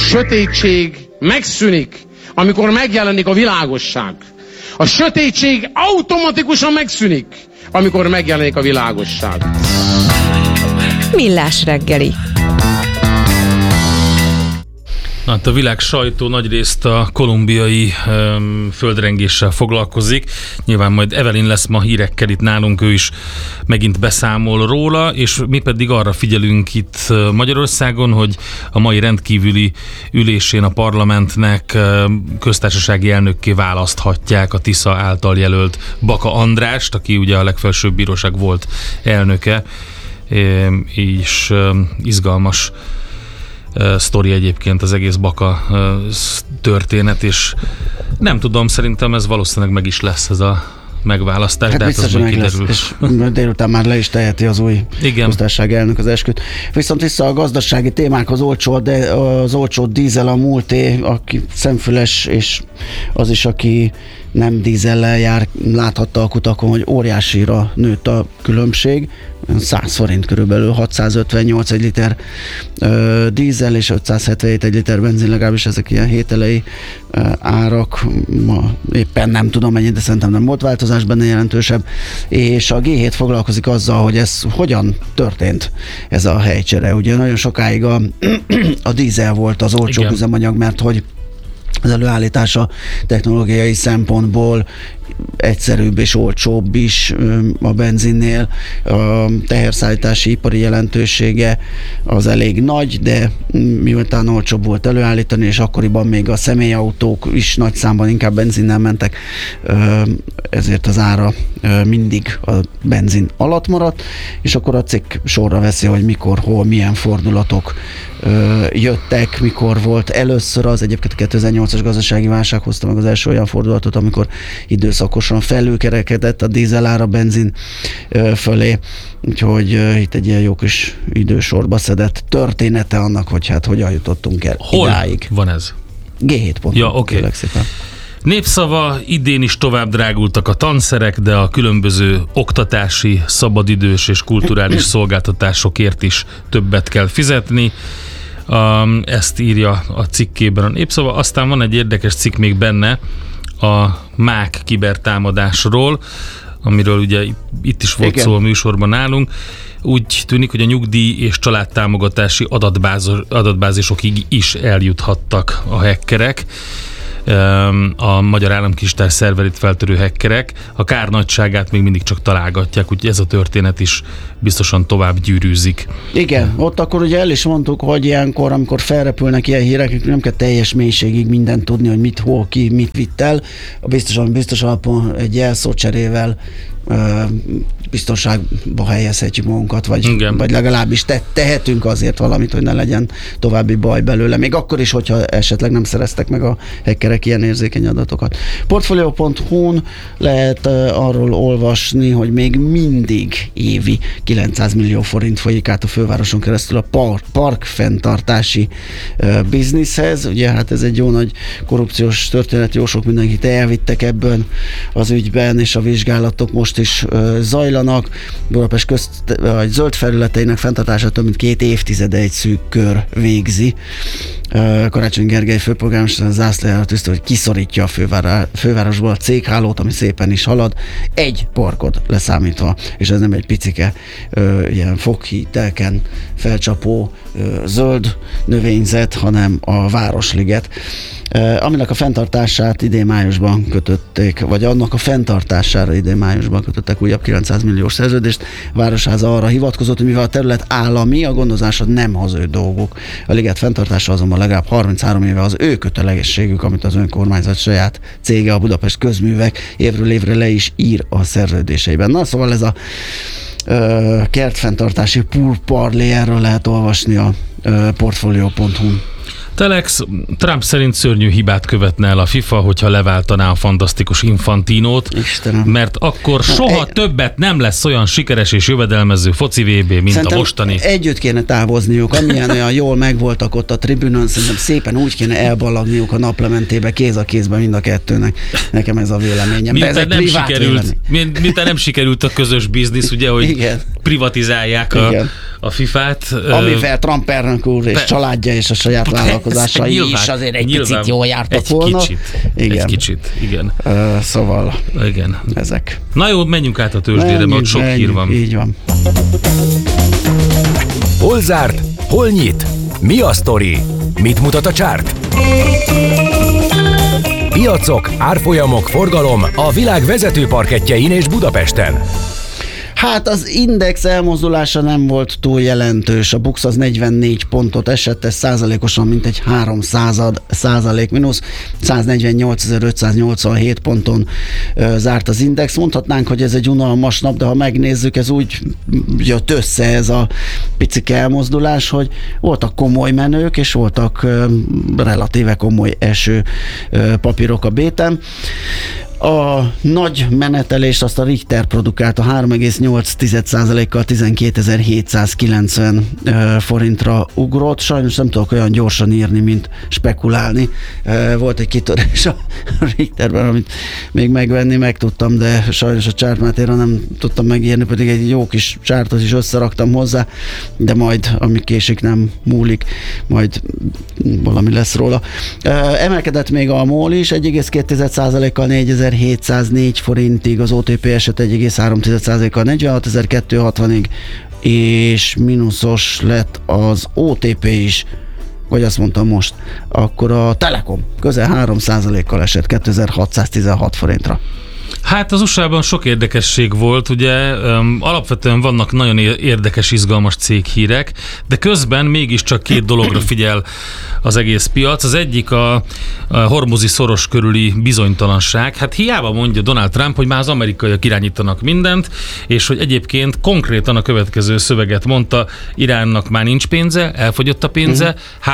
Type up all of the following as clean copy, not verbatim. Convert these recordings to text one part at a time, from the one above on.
sötétség megszűnik, amikor megjelenik a világosság. A sötétség automatikusan megszűnik, amikor megjelenik a világosság. Millás reggeli. Hát a világ sajtó nagyrészt a kolumbiai földrengéssel foglalkozik. Nyilván majd Evelyn lesz ma hírekkel itt nálunk, ő is megint beszámol róla, és mi pedig arra figyelünk itt Magyarországon, hogy a mai rendkívüli ülésén a parlamentnek köztársasági elnökké választhatják a Tisza által jelölt Baka Andrást, aki ugye a legfelsőbb bíróság volt elnöke, és izgalmas sztori egyébként az egész Baka történet, és nem tudom, szerintem ez valószínűleg meg is lesz ez a megválasztás, hát biztos, hogy meg lesz, és délután már le is teheti az új köztársasági elnök az esküt. Viszont vissza a gazdasági témákhoz, az olcsó dízel a múlté, aki szemfüles, és az is, aki nem dízellel jár, láthatta a kutakon, hogy óriásira nőtt a különbség. 100 forint körülbelül, 658 egy liter dízel, és 577 egy liter benzin, legalábbis ezek ilyen hételei árak. Ma éppen nem tudom mennyi, de szerintem nem volt változás benne jelentősebb. És a G7 foglalkozik azzal, hogy ez hogyan történt ez a helycsere. Ugye nagyon sokáig a dízel volt az olcsó üzemanyag, mert hogy az előállítása technológiai szempontból egyszerűbb és olcsóbb is a benzinnél. A teherszállítási ipari jelentősége az elég nagy, de miután olcsóbb volt előállítani, és akkoriban még a személyautók is nagy számban inkább benzinnel mentek, ezért az ára mindig a benzin alatt maradt, és akkor a cikk sorra veszi, hogy mikor, hol, milyen fordulatok jöttek, mikor volt először az, egyébként 2008-as gazdasági válság hozta meg az első olyan fordulatot, amikor időszakosan felülkerekedett a dízelára benzin fölé, úgyhogy itt egy ilyen jó kis idősorba szedett története annak, hogy hát hogyan jutottunk el idáig. Hol van ez? G7 pont. Ja, oké. Népszava, idén is tovább drágultak a tanszerek, de a különböző oktatási, szabadidős és kulturális szolgáltatásokért is többet kell fizetni. Ezt írja a cikkében a Népszava. Aztán van egy érdekes cikk még benne a MÁK kibertámadásról, amiről ugye itt is volt szó a műsorban nálunk. Úgy tűnik, hogy a nyugdíj és családtámogatási adatbázisokig is eljuthattak a hackerek. A Magyar Államkincstár szerverét feltörő hackerek. A kár nagyságát még mindig csak találgatják, úgyhogy ez a történet is biztosan tovább gyűrűzik. Igen, ott akkor ugye el is mondtuk, hogy ilyenkor, amikor felrepülnek ilyen hírek, nem kell teljes mélységig mindent tudni, hogy mit, hol, ki, mit vitt el. Biztos alapon egy jelszócserével biztonságba helyezhetjük magunkat, vagy legalábbis tehetünk azért valamit, hogy ne legyen további baj belőle. Még akkor is, hogyha esetleg nem szereztek meg a hackerek ilyen érzékeny adatokat. Portfolio.hu-n lehet arról olvasni, hogy még mindig évi 900 millió forint folyik át a fővároson keresztül a parkfenntartási bizniszhez. Ugye hát ez egy jó nagy korrupciós történet, jó sok mindenkit elvittek ebből az ügyben, és a vizsgálatok most is zajlanak. Budapest zöld felületeinek fenntartását több mint 2 évtizede egy szűk kör végzi. Karácsony Gergely főpolgármester a zászlajára tűzte, hogy kiszorítja a fővárosból a céghálót, ami szépen is halad, egy parkot leszámítva, és ez nem egy picike ilyen foghítelken felcsapó zöld növényzet, hanem a Városliget, aminek a fenntartását idén májusban kötötték, vagy annak a fenntartására idén májusban kötöttek újabb 900 milliós szerződést. A Városháza arra hivatkozott, hogy mivel a terület állami, a gondozása nem az ő dolguk. A liget fenntartása azonban legalább 33 éve az ő kötelességük, amit az önkormányzat saját cége, a Budapest Közművek évről évre le is ír a szerződéseiben. Na, szóval ez a kertfenntartási púrparlé, erről lehet olvasni a portfolio.hu-n. Telex, Trump szerint szörnyű hibát követne el a FIFA, hogyha leváltaná a fantasztikus Infantinót, Istenem. Mert akkor soha többet nem lesz olyan sikeres és jövedelmező foci VB, mint szerintem a mostani. Együtt kéne távozniuk, amilyen olyan jól megvoltak ott a tribünön, szerintem szépen úgy kéne elballagniuk a naplementébe, kéz a kézben mind a kettőnek. Nekem ez a véleményem. Miután nem sikerült a közös biznisz, ugye, hogy privatizálják a FIFA-t. Amivel Trump elnök úr és családja és a saját vállalkozásai is azért egy picit jól jártak volna. Egy kicsit, igen. Szóval igen. Ezek. Na jó, menjünk át a tőzsdére, mert sok hír van. Így van. Hol zárt? Hol nyit? Mi a sztori? Mit mutat a csárt? Piacok, árfolyamok, forgalom a világ vezető parkettjein és Budapesten. Hát az index elmozdulása nem volt túl jelentős. A Bux az 44 pontot esett, ez százalékosan mintegy 3% mínusz. 148.587 ponton zárt az index. Mondhatnánk, hogy ez egy unalmas nap, de ha megnézzük, ez úgy jött össze ez a picike elmozdulás, hogy voltak komoly menők, és voltak relatíve komoly eső papírok a béten. A nagy menetelést azt a Richter produkálta 3,8%-kal 12.790 forintra ugrott. Sajnos nem tudok olyan gyorsan írni, mint spekulálni. Volt egy kitörés a Richterben, amit még megvenni meg tudtam, de sajnos a chartmátéra nem tudtam megírni, pedig egy jó kis chartot is összeraktam hozzá, de majd, ami késik, nem múlik, majd valami lesz róla. Emelkedett még a MOL is, 1,2%-kal 4.704 forintig, az OTP eset 1,3%-kal 46.260-ig, és mínuszos lett az OTP is, vagy azt mondtam most, akkor a Telekom közel 3%-kal esett 2616 forintra. Hát az USA-ban sok érdekesség volt, ugye alapvetően vannak nagyon érdekes, izgalmas céghírek, de közben mégiscsak két dologra figyel az egész piac. Az egyik a hormuzi szoros körüli bizonytalanság. Hát hiába mondja Donald Trump, hogy már az amerikaiak irányítanak mindent, és hogy egyébként konkrétan a következő szöveget mondta, Iránnak már nincs pénze, elfogyott a pénze,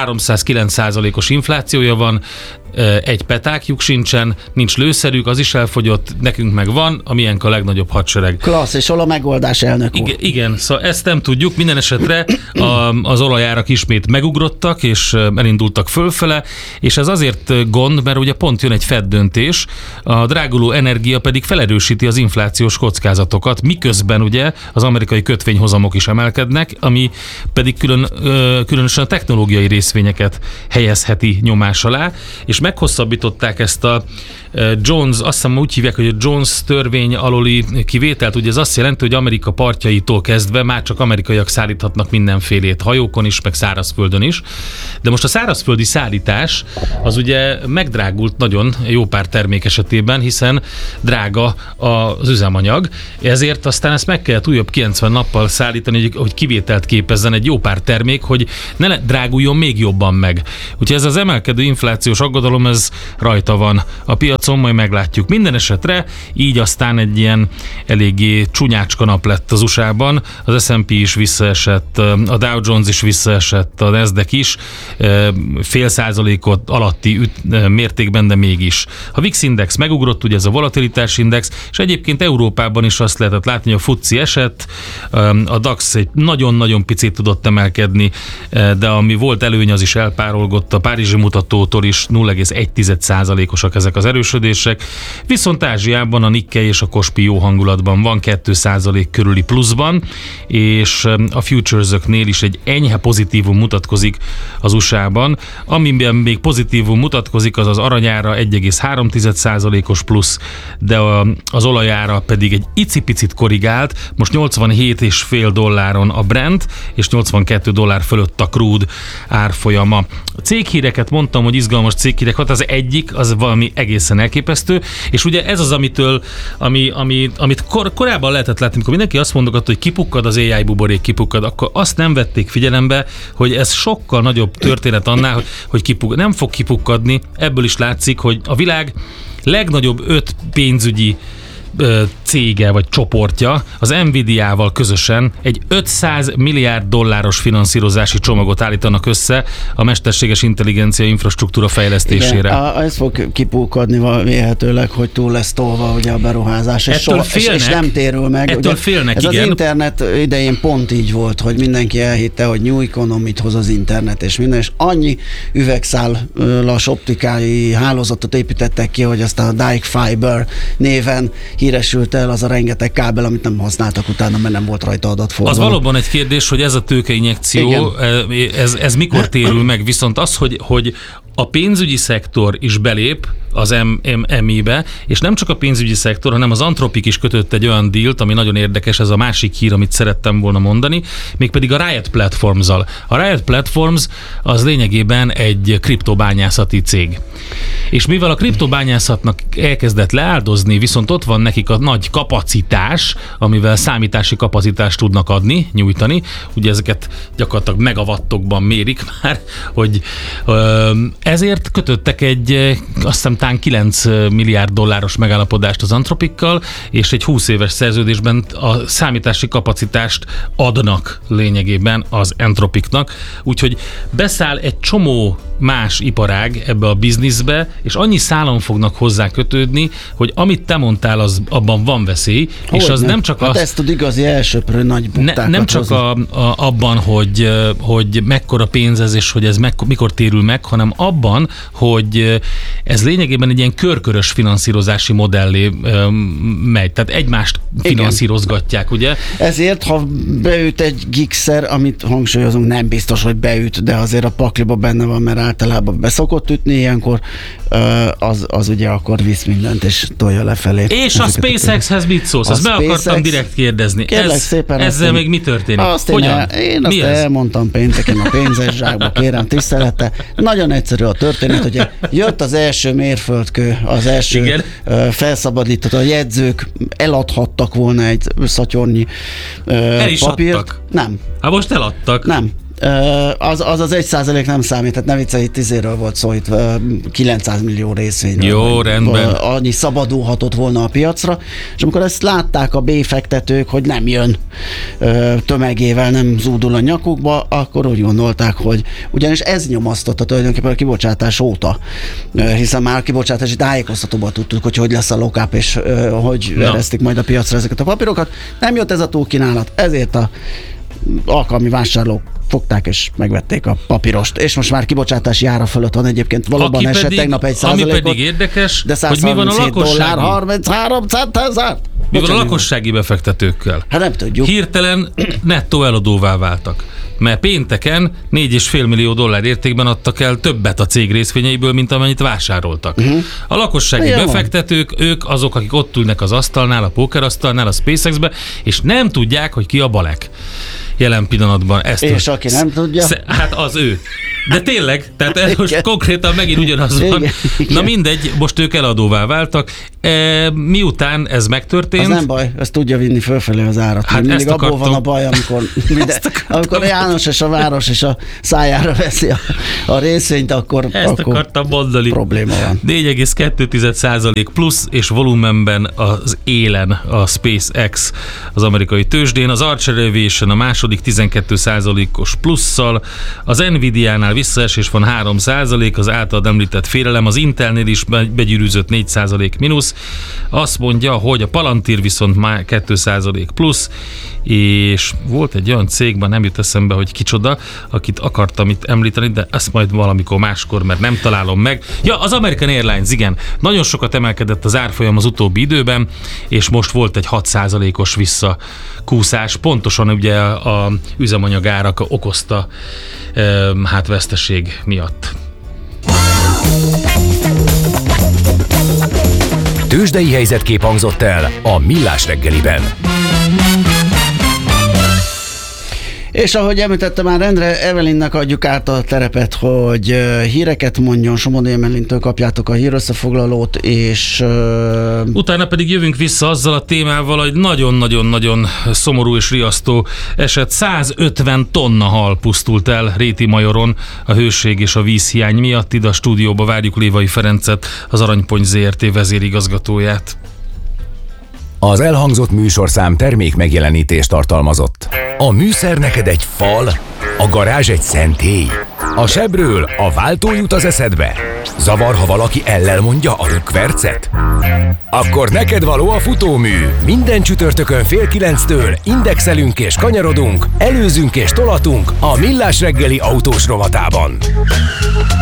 309%-os inflációja van, egy petákjuk sincsen, nincs lőszerük, az is elfogyott, nekünk meg van, amilyenk a legnagyobb hadsereg. Klassz, és hol a megoldás, elnök úr? Igen, szóval ezt nem tudjuk, minden esetre az olajárak ismét megugrottak, és elindultak fölfele, és ez azért gond, mert ugye pont jön egy Fed döntés, a dráguló energia pedig felerősíti az inflációs kockázatokat, miközben ugye az amerikai kötvényhozamok is emelkednek, ami pedig különösen a technológiai részvényeket helyezheti nyomás alá, és meghosszabbították ezt a Jones, azt hiszem úgy hívják, hogy a Jones törvény aluli kivételt, ugye ez azt jelenti, hogy Amerika partjaitól kezdve már csak amerikaiak szállíthatnak mindenfélét, hajókon is, meg szárazföldön is, de most a szárazföldi szállítás az ugye megdrágult nagyon jó pár termék esetében, hiszen drága az üzemanyag, ezért aztán ezt meg kellett újabb 90 nappal szállítani, hogy kivételt képezzen egy jó pár termék, hogy ne dráguljon még jobban meg. Úgyhogy ez az emelkedő inflációs aggodalom, ez rajta van a piacon, majd meglátjuk. Minden esetre így aztán egy ilyen eléggé csúnyácska nap lett az USA-ban, az S&P is visszaesett, a Dow Jones is visszaesett, a Nasdaq is, 0,5% alatti mértékben, de mégis. A VIX index megugrott, ugye ez a volatilitás index, és egyébként Európában is azt lehetett látni, hogy a FTSE esett, a DAX egy nagyon-nagyon picit tudott emelkedni, de ami volt előny, az is elpárolgott, a párizsi mutatótól is 0,1%-osak ezek az erősödések, viszont Ázsiában a Nikkei és a Kospi jó hangulatban van, 2% körüli pluszban, és a futuresöknél is egy enyhe pozitívum mutatkozik az USA-ban. Amiben még pozitívum mutatkozik, az az aranyára 1,3%-os plusz, de az olajára pedig egy icipicit korrigált, most $87,5 a Brent, és $82 fölött a crude árfolyama. A céghíreket mondtam, hogy izgalmas céghírek, hát az egyik, az valami egészen elképesztő, és ugye ez az, amit korábban lehetett látni, amikor mindenki azt mondogatta, hogy kipukkad az AI buborék, kipukkad, akkor azt nem vették figyelembe, hogy ez sokkal nagyobb történet annál, hogy nem fog kipukkadni. Ebből is látszik, hogy a világ legnagyobb 5 pénzügyi cége vagy csoportja az Nvidia-val közösen egy $500 milliárd finanszírozási csomagot állítanak össze a mesterséges intelligencia infrastruktúra fejlesztésére. Igen, ez fog kipulkadni vélhetőleg, hogy túl lesz tolva ugye a beruházás, és nem térül meg. Ettől ugye, félnek, ez igen. Az internet idején pont így volt, hogy mindenki elhitte, hogy New Economy-t hoz az internet, és minden, és annyi üvegszálas optikai hálózatot építettek ki, hogy aztán a Dark Fiber néven híresült el az a rengeteg kábel, amit nem használtak utána, mert nem volt rajta adatforgalom. Az valóban egy kérdés, hogy ez a tőkeinjekció, ez mikor térül meg, viszont az, hogy a pénzügyi szektor is belép az MI-be, és nem csak a pénzügyi szektor, hanem az Anthropic is kötött egy olyan dílt, ami nagyon érdekes, ez a másik hír, amit szerettem volna mondani, mégpedig a Riot Platforms-al. A Riot Platforms az lényegében egy kriptobányászati cég. És mivel a kriptobányászatnak elkezdett leáldozni, viszont ott van nekik a nagy kapacitás, amivel számítási kapacitást tudnak nyújtani, ugye ezeket gyakorlatilag megawattokban mérik már, hogy ezért kötöttek egy, azt hiszem, tán 9 milliárd dolláros megállapodást az Anthropikkal, és egy 20 éves szerződésben a számítási kapacitást adnak lényegében az Anthropicnak, úgyhogy beszáll egy csomó más iparág ebbe a bizniszbe, és annyi szálon fognak hozzá kötődni, hogy amit te mondtál, az abban van veszély, hogy és az nem csak hát ezt tud igazi elsöprő nagy buktákat nem csak abban, hogy mekkora pénz ez, és hogy ez mikor térül meg, hanem abban, hogy ez lényegében egy ilyen körkörös finanszírozási modellé megy. Tehát egymást finanszírozgatják, ugye? Ezért, ha beüt egy gigszer, amit hangsúlyozunk, nem biztos, hogy beüt, de azért a pakliba benne van, mert általában beszokott ütni ilyenkor, az ugye akkor visz mindent, és tolja lefelé. És a SpaceX-hez mit szólsz? Ezt be akartam direkt kérdezni. Kérlek szépen. Ezzel még mi történik? Én azt elmondtam pénteken a pénzes zsákba, kérem tisztelete. Nagyon egyszerű a történet, hogy jött az első mérföldkő, az első felszabadított, a jegyzők eladhattak volna egy szatyornyi el is papírt. Adtak. Nem. Hát most eladtak. Nem. Az 1% nem számít, tehát ne viccelj, itt 10-ről volt szó, itt 900 millió részvényről. Jó, rendben. Annyi szabadulhatott volna a piacra, és amikor ezt látták a B-fektetők, hogy nem jön tömegével, nem zúdul a nyakukba, akkor úgy gondolták, hogy ugyanis ez nyomasztotta tulajdonképpen a kibocsátás óta, hiszen már a kibocsátási tájékoztatóban tudtuk, hogy lesz a lock-up, és hogy eresztik majd a piacra ezeket a papírokat. Nem jött ez a túlkínálat, ezért a alkalmi vásárlók fogták és megvették a papírost, és most már kibocsátási ára fölött van egyébként, valóban esett tegnap 1%-ot. Ami pedig érdekes, de hogy mi van a lakossági... 33 centezer. Mi van a lakossági befektetőkkel? Hát nem tudjuk. Hirtelen nettó eladóvá váltak. Mert pénteken 4,5 millió dollár értékben adtak el többet a cég részvényeiből, mint amennyit vásároltak. A lakossági befektetők, ők azok, akik ott ülnek az asztalnál, a pókerasztalnál, a SpaceX-be, és nem tudják, hogy ki a balek. Jelen pillanatban ezt. És aki nem tudja? Hát az ő. De tényleg, tehát ez most konkrétan megint ugyanaz van. Igen. Na mindegy, most ők eladóvá váltak. Miután ez megtörtént... Az nem baj, ez tudja vinni fölfelé az árat. Hát mindig abból van a baj, amikor a János és a város és a szájára veszi a részvényt, akkor akartam mondani. Probléma van. 4,2% plusz és volumenben az élen a SpaceX az amerikai tőzsdén, az Archer Aviation a második 12%-os plusszal, az Nvidia-nál visszaesés van 3%, az általad említett félelem, az Intelnél is begyűrűzött 4% mínusz, azt mondja, hogy a Palantir viszont már 2% plusz, és volt egy olyan cégben, nem jut eszembe, hogy kicsoda, akit akartam itt említeni, de ezt majd valamikor máskor, mert nem találom meg. Ja, az American Airlines, igen. Nagyon sokat emelkedett az árfolyam az utóbbi időben, és most volt egy 6%-os visszakúszás. Pontosan ugye a üzemanyagárak okozta veszteség miatt. Tőzsdei helyzetkép hangzott el a Millás reggeliben. És ahogy említette már rendre, Evelinnek adjuk át a terepet, hogy híreket mondjon, Somogyi Evelintől kapjátok a hírösszefoglalót, és... Utána pedig jövünk vissza azzal a témával, hogy nagyon-nagyon-nagyon szomorú és riasztó eset. 150 tonna hal pusztult el Réti-Majoron a hőség és a vízhiány miatt. Ide a stúdióba várjuk Lévai Ferencet, az Aranypont ZRT vezérigazgatóját. Az elhangzott műsorszám termék megjelenítést tartalmazott. A műszer neked egy fal, a garázs egy szentély. A sebről a váltó jut az eszedbe. Zavar, ha valaki ellel mondja a rökkvercet? Akkor neked való a futómű. Minden csütörtökön 8:30 indexelünk és kanyarodunk, előzünk és tolatunk a Millás reggeli autós rovatában.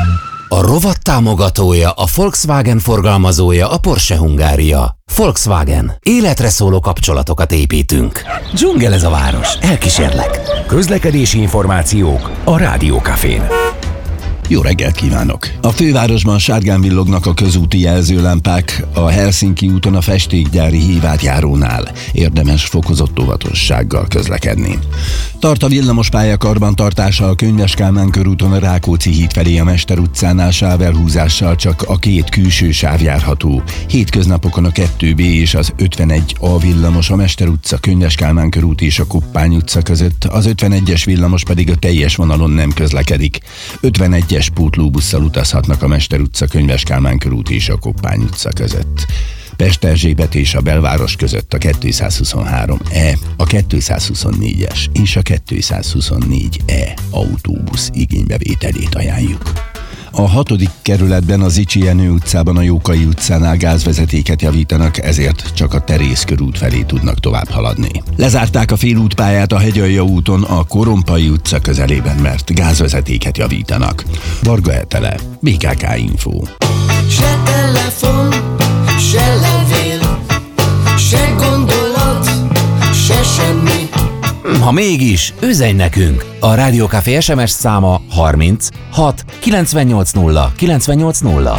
A rovat támogatója, a Volkswagen forgalmazója, a Porsche Hungária. Volkswagen. Életre szóló kapcsolatokat építünk. Dzsungel ez a város. Elkísérlek. Közlekedési információk a Rádiókafén. Jó reggelt kívánok! A fővárosban sárgán villognak a közúti jelzőlámpák, a Helsinki úton a festékgyári hívátjárónál. Érdemes fokozott óvatossággal közlekedni. Tart a villamos pályakarbantartása a Könyves Kálmán körúton a Rákóczi híd felé a Mester utcánál sávelhúzással csak a 2 külső sáv járható. Hétköznapokon a 2B és az 51A villamos a Mester utca, Könyves Kálmán körút és a Koppány utca között, az 51-es villamos pedig a teljes vonalon nem közlekedik. 51-es pótlóbusszal utazhatnak a Mester utca, Könyves Kálmán körút és a Koppány utca között. Pest-Erzsébet és a belváros között a 223E, a 224-es és a 224E autóbusz igénybevételét ajánljuk. A 6. kerületben a Zichy Jenő utcában a Jókai utcánál gázvezetéket javítanak, ezért csak a Terész körút felé tudnak tovább haladni. Lezárták a félútpályát a Hegyalja úton a Korompai utca közelében, mert gázvezetéket javítanak. Varga Etele, BKK Info. Se telefon, se levél, se gondolat, se semmi. Ha mégis, üzenj nekünk! A Rádiókafé SMS száma 30 6 980 980.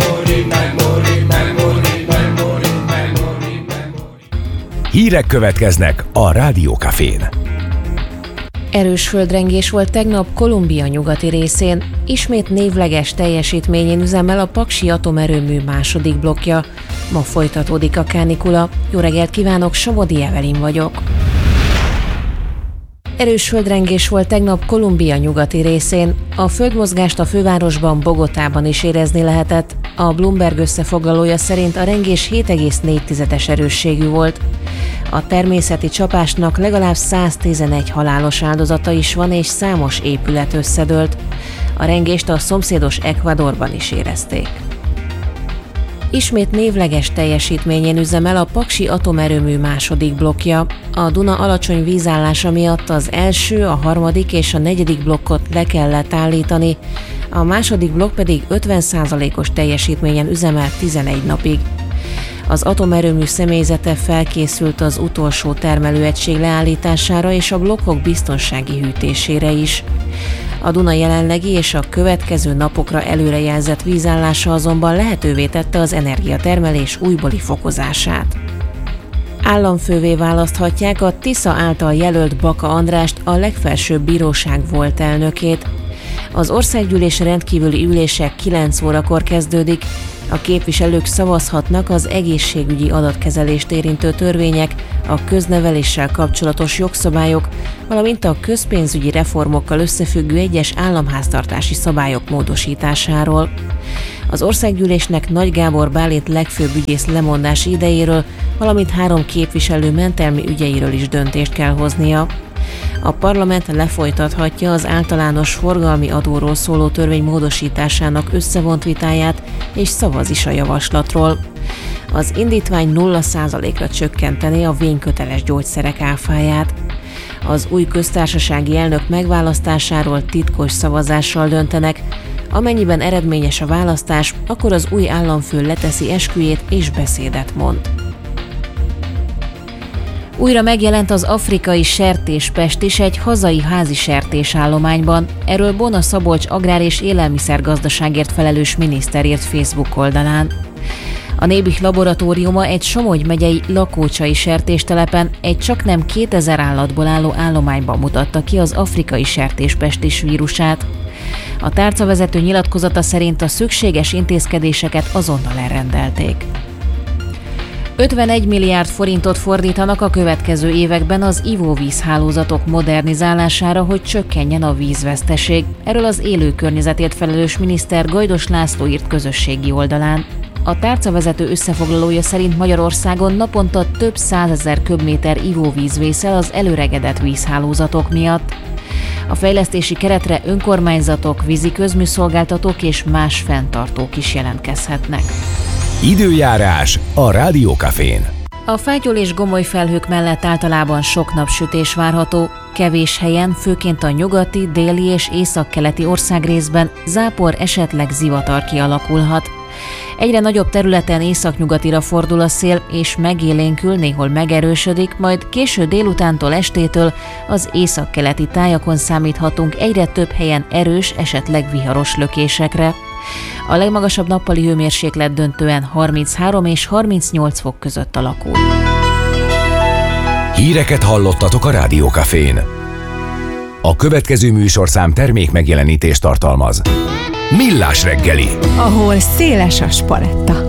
Hírek következnek a Rádiókafén. Erős földrengés volt tegnap Kolumbia nyugati részén. Ismét névleges teljesítményén üzemel a Paksi atomerőmű második blokkja. Ma folytatódik a kánikula. Jó reggelt kívánok, Somodi Evelin vagyok. Erős földrengés volt tegnap Kolumbia nyugati részén. A földmozgást a fővárosban, Bogotában is érezni lehetett. A Bloomberg összefoglalója szerint a rengés 7,4-es erősségű volt. A természeti csapásnak legalább 111 halálos áldozata is van, és számos épület összedőlt. A rengést a szomszédos Ecuadorban is érezték. Ismét névleges teljesítményén üzemel a Paksi atomerőmű második blokkja. A Duna alacsony vízállása miatt az első, a harmadik és a negyedik blokkot le kellett állítani, a második blokk pedig 50%-os teljesítményen üzemel 11 napig. Az atomerőmű személyzete felkészült az utolsó termelőegység leállítására és a blokkok biztonsági hűtésére is. A Duna jelenlegi és a következő napokra előrejelzett vízállása azonban lehetővé tette az energiatermelés újbóli fokozását. Államfővé választhatják a Tisza által jelölt Baka Andrást, a legfelsőbb bíróság volt elnökét. Az országgyűlés rendkívüli ülése 9 órakor kezdődik. A képviselők szavazhatnak az egészségügyi adatkezelést érintő törvények, a közneveléssel kapcsolatos jogszabályok, valamint a közpénzügyi reformokkal összefüggő egyes államháztartási szabályok módosításáról. Az országgyűlésnek Nagy Gábor Bálint legfőbb ügyész lemondási idejéről, valamint 3 képviselő mentelmi ügyeiről is döntést kell hoznia. A parlament lefolytathatja az általános forgalmi adóról szóló törvény módosításának összevont vitáját, és szavaz is a javaslatról. Az indítvány 0%-ra csökkenteni a vényköteles gyógyszerek áfáját. Az új köztársasági elnök megválasztásáról titkos szavazással döntenek. Amennyiben eredményes a választás, akkor az új államfő leteszi esküjét és beszédet mond. Újra megjelent az afrikai sertéspest is egy hazai házi sertésállományban. Erről Bona Szabolcs agrár- és élelmiszergazdaságért felelős miniszter írt Facebook oldalán. A Nébih laboratóriuma egy Somogy megyei lakócsai sertéstelepen egy csaknem 2000 állatból álló állományban mutatta ki az afrikai sertéspestis vírusát. A tárcavezető nyilatkozata szerint a szükséges intézkedéseket azonnal elrendelték. 51 milliárd forintot fordítanak a következő években az ivóvízhálózatok modernizálására, hogy csökkenjen a vízveszteség. Erről az élő környezetért felelős miniszter Gajdos László írt közösségi oldalán. A tárcavezető összefoglalója szerint Magyarországon naponta több 100 000 köbméter ivóvíz vészel az elöregedett vízhálózatok miatt. A fejlesztési keretre önkormányzatok, vízi közműszolgáltatók és más fenntartók is jelentkezhetnek. Időjárás a Rádiókafén. A fátyol és gomoly felhők mellett általában sok napsütés várható, kevés helyen, főként a nyugati, déli és északkeleti országrészben zápor, esetleg zivatar kialakulhat. Egyre nagyobb területen északnyugatira fordul a szél, és megélénkül, néhol megerősödik, majd késő délutántól estétől az északkeleti tájakon számíthatunk egyre több helyen erős, esetleg viharos lökésekre. A legmagasabb nappali hőmérséklet döntően 33 és 38 fok között alakul. Híreket hallottatok a Rádió Cafén. A következő műsorszám termék megjelenítést tartalmaz. Millás reggeli, ahol széles a spaletta.